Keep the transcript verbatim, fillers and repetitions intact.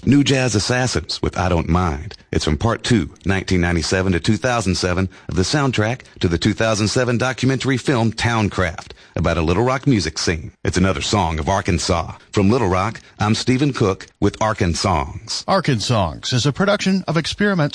New Jazz Assassins with I Don't Mind. It's from part two, nineteen ninety-seven to two thousand seven, of the soundtrack to the two thousand seven documentary film Towncraft, about a Little Rock music scene. It's another song of Arkansas. From Little Rock, I'm Stephen Cook with Arkansongs. Arkansongs is a production of Experiment